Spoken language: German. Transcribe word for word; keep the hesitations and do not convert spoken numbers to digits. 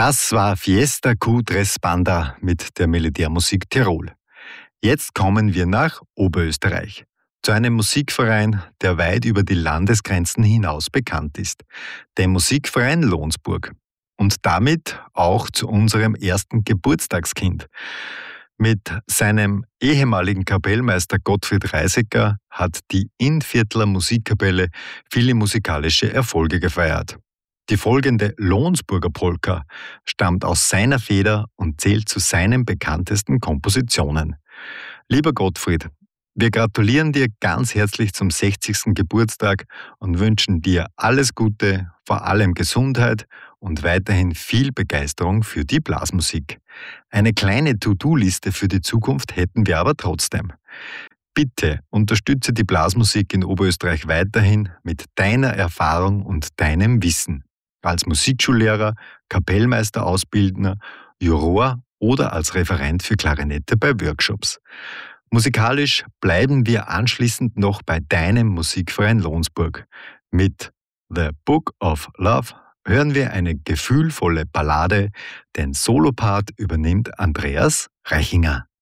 Das war Fiesta Q Tres Banda mit der Militärmusik Tirol. Jetzt kommen wir nach Oberösterreich, zu einem Musikverein, der weit über die Landesgrenzen hinaus bekannt ist, dem Musikverein Lohnsburg. Und damit auch zu unserem ersten Geburtstagskind. Mit seinem ehemaligen Kapellmeister Gottfried Reisecker hat die Innviertler Musikkapelle viele musikalische Erfolge gefeiert. Die folgende Lohnsburger Polka stammt aus seiner Feder und zählt zu seinen bekanntesten Kompositionen. Lieber Gottfried, wir gratulieren dir ganz herzlich zum sechzigsten Geburtstag und wünschen dir alles Gute, vor allem Gesundheit und weiterhin viel Begeisterung für die Blasmusik. Eine kleine To-Do-Liste für die Zukunft hätten wir aber trotzdem. Bitte unterstütze die Blasmusik in Oberösterreich weiterhin mit deiner Erfahrung und deinem Wissen. Als Musikschullehrer, Kapellmeister, Ausbildner, Juror oder als Referent für Klarinette bei Workshops. Musikalisch bleiben wir anschließend noch bei deinem Musikverein Lohnsburg. Mit The Book of Love hören wir eine gefühlvolle Ballade, den Solopart übernimmt Andreas Reichinger.